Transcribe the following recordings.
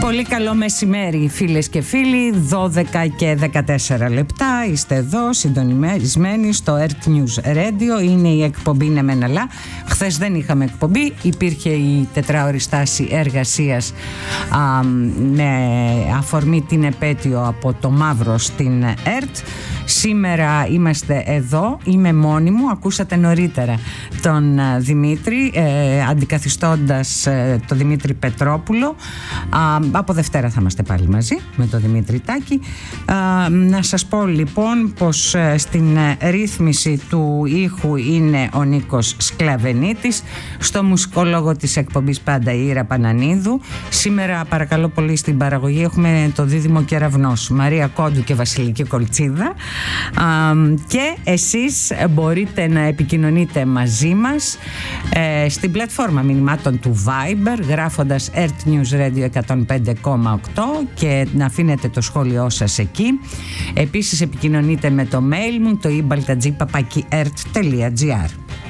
Πολύ καλό μεσημέρι φίλες και φίλοι, 12 και 14 λεπτά είστε εδώ συντονισμένοι στο Earth News Radio. Είναι η εκπομπή «Ναι μεν αλλά». Χθες δεν είχαμε εκπομπή, υπήρχε η τετράωρη στάση εργασίας με αφορμή την επέτειο από το Μαύρο στην ΕΡΤ. Σήμερα είμαστε εδώ, είμαι μόνη μου, ακούσατε νωρίτερα τον Δημήτρη, αντικαθιστώντας τον Δημήτρη Πετρόπουλο. Από Δευτέρα θα είμαστε πάλι μαζί με τον Δημήτρη Τάκη. Να σας πω λοιπόν πως στην ρύθμιση του ήχου είναι ο Νίκος Σκλαβενίτης, στο μουσικολόγο της εκπομπής πάντα η Ήρα Πανανίδου. Σήμερα παρακαλώ πολύ στην παραγωγή έχουμε το δίδυμο Κεραυνός, Μαρία Κόντου και Βασιλική Κολτσίδα. Και εσείς μπορείτε να επικοινωνείτε μαζί μας στην πλατφόρμα μηνυμάτων του Viber γράφοντας Earth News Radio 105,8 και να αφήνετε το σχόλιο σας εκεί. Επίσης επικοινωνείτε με το mail μου, το ibaltadji@ert.gr.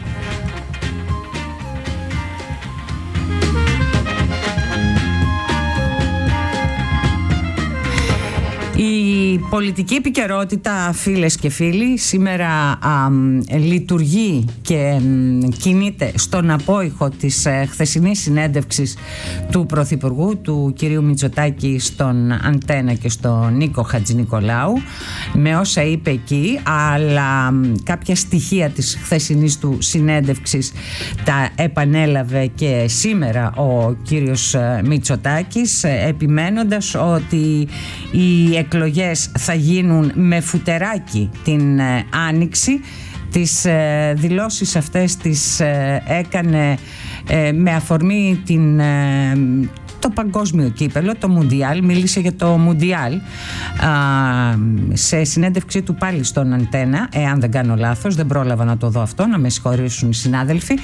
Η πολιτική επικαιρότητα, φίλες και φίλοι, σήμερα λειτουργεί και κινείται στον απόϊχο της χθεσινής συνέντευξης του Πρωθυπουργού, του κυρίου Μητσοτάκη, στον Αντένα και στον Νίκο Χατζηνικολάου, με όσα είπε εκεί, αλλά κάποια στοιχεία της χθεσινής του συνέντευξης τα επανέλαβε και σήμερα ο κύριος Μητσοτάκης, επιμένοντας ότι οι εκλογές θα γίνουν με φουτεράκι την Άνοιξη. Τις δηλώσεις αυτές τις έκανε με αφορμή το παγκόσμιο κύπελο, το Μουντιάλ. Μίλησε για το Μουντιάλ σε συνέντευξή του πάλι στον Αντένα, εάν δεν κάνω λάθος, δεν πρόλαβα να το δω αυτό, να με συγχωρήσουν οι συνάδελφοι.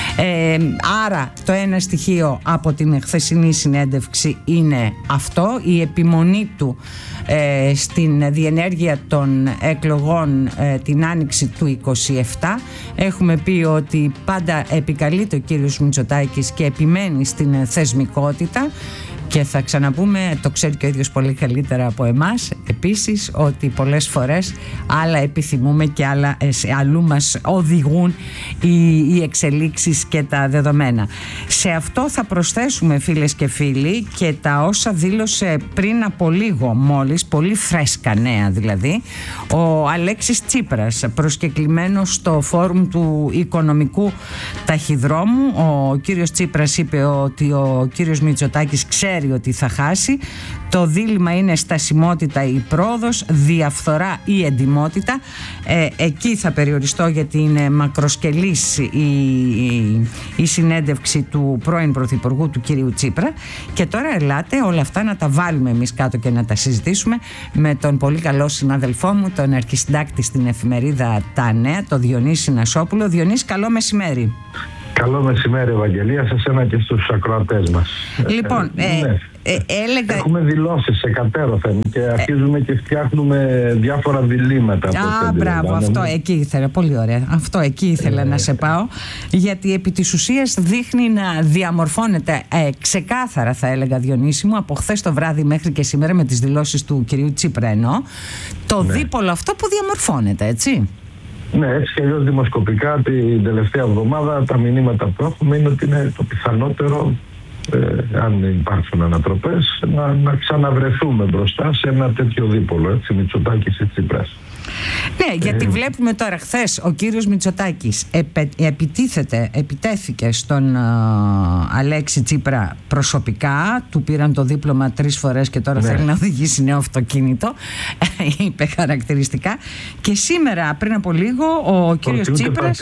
Άρα το ένα στοιχείο από την χθεσινή συνέντευξη είναι αυτό, η επιμονή του στην διενέργεια των εκλογών την άνοιξη του 27. Έχουμε πει ότι πάντα επικαλείται ο κύριος Μητσοτάκης και επιμένει στην θεσμικότητα. Και θα ξαναπούμε, το ξέρει και ο ίδιος πολύ καλύτερα από εμάς επίσης, ότι πολλές φορές άλλα επιθυμούμε και αλλού μας οδηγούν οι εξελίξεις και τα δεδομένα. Σε αυτό θα προσθέσουμε, φίλες και φίλοι, και τα όσα δήλωσε πριν από λίγο μόλις, πολύ φρέσκα νέα δηλαδή, ο Αλέξης Τσίπρας, προσκεκλημένος στο φόρουμ του Οικονομικού Ταχυδρόμου. Ο κύριος Τσίπρας είπε ότι ο κύριος Μητσοτάκης ξέρει ότι θα χάσει. Το δίλημμα είναι στασιμότητα ή πρόοδος, διαφθορά ή εντιμότητα. Εκεί θα περιοριστώ, γιατί είναι μακροσκελής η συνέντευξη του πρώην Πρωθυπουργού, του κυρίου Τσίπρα. Και τώρα ελάτε όλα αυτά να τα βάλουμε εμείς κάτω και να τα συζητήσουμε με τον πολύ καλό συνάδελφό μου, τον αρχισυντάκτη στην εφημερίδα Τα Νέα, τον Διονύση Νασόπουλο. Διονύση, καλό μεσημέρι. Καλό μεσημέρι, Ευαγγελία, σε σένα και στους ακροατές μας. Λοιπόν, έλεγα... Έχουμε δηλώσεις σε κατέρωθεν και αρχίζουμε και φτιάχνουμε διάφορα διλήμματα. Μπράβο, αυτό εκεί ήθελα, πολύ ωραία. Αυτό εκεί ήθελα να σε πάω, γιατί επί της ουσίας δείχνει να διαμορφώνεται ξεκάθαρα, θα έλεγα, Διονύση μου, από χθες το βράδυ μέχρι και σήμερα, με τις δηλώσεις του κυρίου Τσίπρα εννοώ, το δίπολο αυτό που διαμορφώνεται, έτσι. Ναι, έτσι και αλλιώς δημοσκοπικά την τελευταία εβδομάδα τα μηνύματα που έχουμε είναι ότι είναι το πιθανότερο, αν υπάρξουν ανατροπές, να ξαναβρεθούμε μπροστά σε ένα τέτοιο δίπολο, έτσι, Μητσοτάκης ή Τσίπρας. Ναι, γιατί βλέπουμε τώρα, χθες ο κύριος Μητσοτάκης επιτέθηκε στον Αλέξη Τσίπρα προσωπικά, του πήραν το δίπλωμα 3 φορές και τώρα θέλει να οδηγήσει νέο αυτοκίνητο, είπε χαρακτηριστικά. Και σήμερα πριν από λίγο ο κύριος Τσίπρας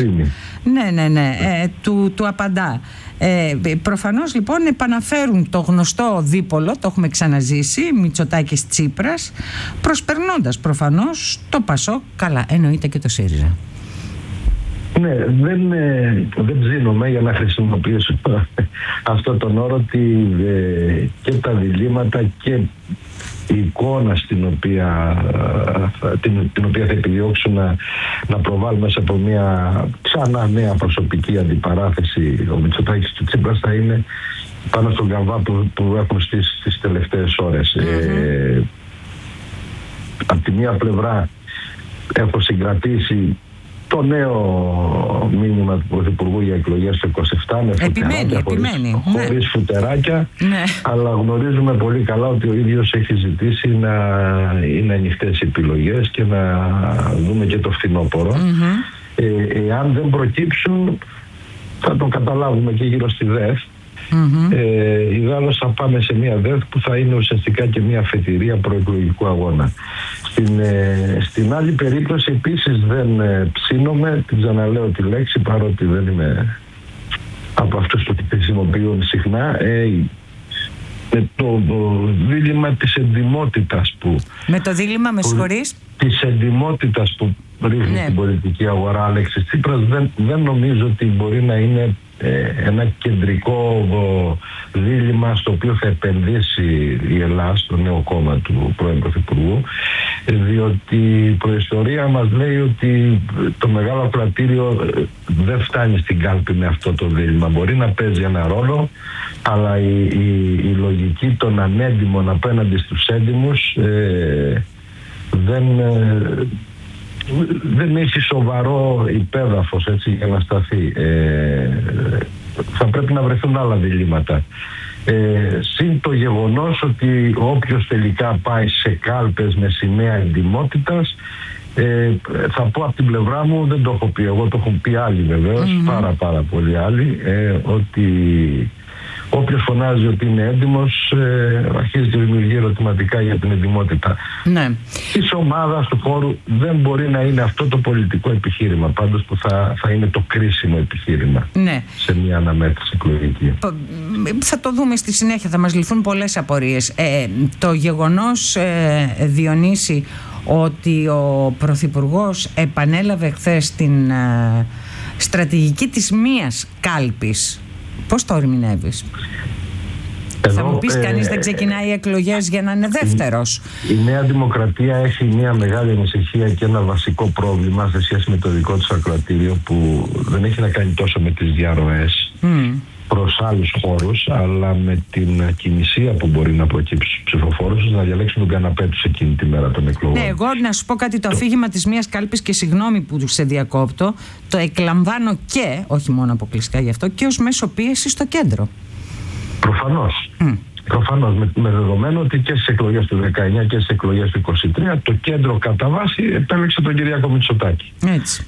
του απαντά. Προφανώς λοιπόν επαναφέρουν το γνωστό δίπολο, το έχουμε ξαναζήσει, Μητσοτάκης Τσίπρας, προσπερνώντας προφανώς το ΠΑΣΟΚ, καλά εννοείται και το ΣΥΡΙΖΑ. Ναι, δεν ψήνομαι, για να χρησιμοποιήσω αυτόν τον όρο, ότι και τα διλήμματα και η εικόνα την οποία θα επιδιώξουν να προβάλλουν μέσα από μια ξανά νέα προσωπική αντιπαράθεση ο Μητσοτάκης και ο Τσίπρας θα είναι πάνω στον καμβά που έχουν στις τελευταίες ώρες. Από τη μία πλευρά έχω συγκρατήσει το νέο μήνυμα του Πρωθυπουργού για εκλογές του 27 με επιμένει, χωρίς φουτεράκια, αλλά γνωρίζουμε πολύ καλά ότι ο ίδιος έχει ζητήσει να είναι ανοιχτές οι επιλογές και να δούμε και το φθινόπωρο. Εάν δεν προκύψουν, θα το καταλάβουμε και γύρω στη ΔΕΘ. Ιδάλλως θα πάμε σε μια ΔΕΘ που θα είναι ουσιαστικά και μια αφετηρία προεκλογικού αγώνα. Στην άλλη περίπτωση επίσης δεν ψήνομαι, την ξαναλέω τη λέξη, παρότι δεν είμαι από αυτούς που τη χρησιμοποιούν συχνά, με το δίλημμα της εντιμότητας που... Με το δίλημμα, με συγχωρείς? Της εντιμότητας που ρίχνει την πολιτική αγορά Αλέξης Τσίπρας, δεν νομίζω ότι μπορεί να είναι ένα κεντρικό δίλημμα στο οποίο θα επενδύσει η Ελλάδα, το νέο κόμμα του πρώην Πρωθυπουργού, διότι η προϊστορία μας λέει ότι το μεγάλο ακροατήριο δεν φτάνει στην κάλπη με αυτό το δίλημμα. Μπορεί να παίζει ένα ρόλο, αλλά η λογική των ανέντιμων απέναντι στους έντιμους δεν έχει σοβαρό υπέδαφος, έτσι, για να σταθεί. Θα πρέπει να βρεθούν άλλα διλήμματα. Συν το γεγονός ότι όποιος τελικά πάει σε κάλπες με σημαία εντιμότητας, θα πω από την πλευρά μου, δεν το έχω πει εγώ, το έχουν πει άλλοι βεβαίως, πάρα πολλοί άλλοι, ότι όποιος φωνάζει ότι είναι έντιμος αρχίζει και δημιουργεί ερωτηματικά για την εντιμότητα της ομάδας, του χώρου. Δεν μπορεί να είναι αυτό το πολιτικό επιχείρημα πάντως που θα είναι το κρίσιμο επιχείρημα σε μια αναμέτρηση εκλογική. Θα το δούμε στη συνέχεια, θα μας λυθούν πολλές απορίες. Το γεγονός, Διονύση, ότι ο Πρωθυπουργός επανέλαβε χθες την στρατηγική της μίας κάλπης, πώς το ερμηνεύεις? Θα μου πεις, κανείς δεν ξεκινάει εκλογές για να είναι δεύτερος. Η Νέα Δημοκρατία έχει μια μεγάλη ανησυχία και ένα βασικό πρόβλημα σε σχέση με το δικό της ακροατήριο, που δεν έχει να κάνει τόσο με τις διαρροές προς άλλους χώρους, αλλά με την ακινησία που μπορεί να προκύψει στους ψηφοφόρους να διαλέξουν τον καναπέ τους εκείνη τη μέρα των εκλογών. Ναι, εγώ να σου πω κάτι, το αφήγημα της μίας κάλπης, και συγγνώμη που σε διακόπτω, το εκλαμβάνω και, όχι μόνο αποκλειστικά γι' αυτό, και ως μέσο πίεση στο κέντρο. Προφανώς. Προφανώς, με δεδομένο ότι και στις εκλογές του 19 και στις εκλογές του 23 το κέντρο κατά βάση επέλεξε τον Κυριάκο Μητσοτάκη. Έτσι.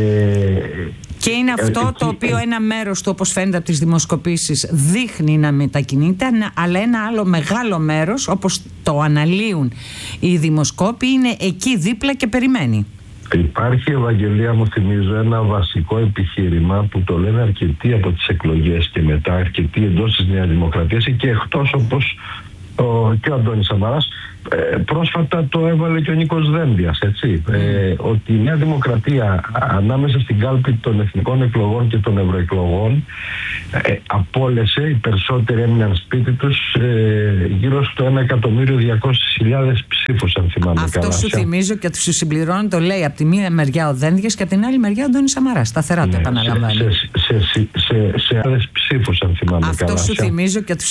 Και είναι αυτό το οποίο ένα μέρος του, όπως φαίνεται από τις δημοσκοπήσεις, δείχνει να μετακινείται, αλλά ένα άλλο μεγάλο μέρος, όπως το αναλύουν οι δημοσκόποι, είναι εκεί δίπλα και περιμένει. Υπάρχει, Ευαγγελία μου, θυμίζω, ένα βασικό επιχείρημα που το λένε αρκετοί από τις εκλογές και μετά, αρκετοί εντός της Νέας Δημοκρατίας και εκτός, όπως και ο Αντώνης Σαμαράς. Πρόσφατα το έβαλε και ο Νίκος Δένδιας, έτσι, ότι η Νέα Δημοκρατία ανάμεσα στην κάλπη των εθνικών εκλογών και των ευρωεκλογών απόλυσε, οι περισσότεροι έμειναν σπίτι τους, γύρω στο 1.200.000 ψήφους, αν θυμάμαι καλά. Αυτό σου θυμίζω και σου συμπληρώνω, το λέει από τη μία μεριά ο Δένδιας και από την άλλη μεριά ο Αντώνης Σαμαράς. Σταθερά το επαναλαμβάνει. Σε άλλες ψήφους, αν θυμάμαι καλά. Αυτό σου θυμίζω και